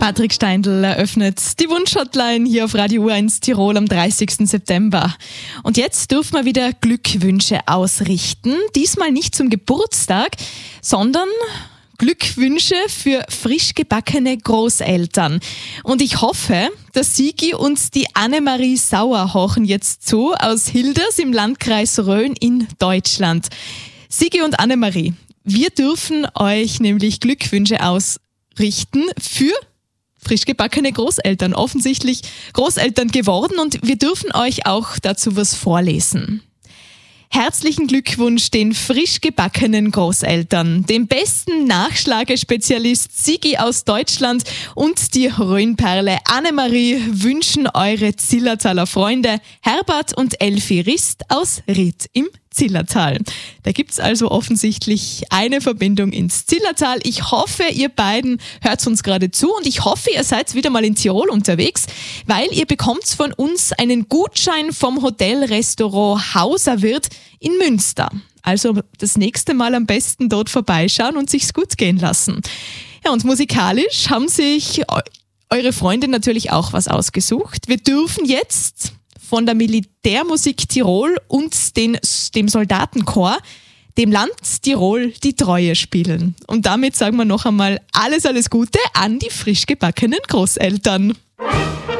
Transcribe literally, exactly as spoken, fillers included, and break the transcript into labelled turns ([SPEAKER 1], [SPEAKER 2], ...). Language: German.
[SPEAKER 1] Patrick Steindl eröffnet die Wunschhotline hier auf Radio U eins Tirol am dreißigsten September. Und jetzt dürfen wir wieder Glückwünsche ausrichten. Diesmal nicht zum Geburtstag, sondern Glückwünsche für frisch gebackene Großeltern. Und ich hoffe, dass Sigi und die Annemarie Sauer horchen jetzt zu aus Hilders im Landkreis Rhön in Deutschland. Sigi und Annemarie, wir dürfen euch nämlich Glückwünsche ausrichten für frisch gebackene Großeltern, offensichtlich Großeltern geworden, und wir dürfen euch auch dazu was vorlesen. Herzlichen Glückwunsch den frisch gebackenen Großeltern, dem besten Nachschlagespezialist Sigi aus Deutschland und die Rhönperle Annemarie wünschen eure Zillertaler Freunde Herbert und Elfi Rist aus Ried im Zillertal. Da gibt's also offensichtlich eine Verbindung ins Zillertal. Ich hoffe, ihr beiden hört uns gerade zu, und ich hoffe, ihr seid wieder mal in Tirol unterwegs, weil ihr bekommt von uns einen Gutschein vom Hotelrestaurant Hauserwirt in Münster. Also das nächste Mal am besten dort vorbeischauen und sich's gut gehen lassen. Ja, und musikalisch haben sich eure Freunde natürlich auch was ausgesucht. Wir dürfen jetzt von der Militärmusik Tirol und den, dem Soldatenchor dem Land Tirol die Treue spielen. Und damit sagen wir noch einmal alles, alles Gute an die frisch gebackenen Großeltern.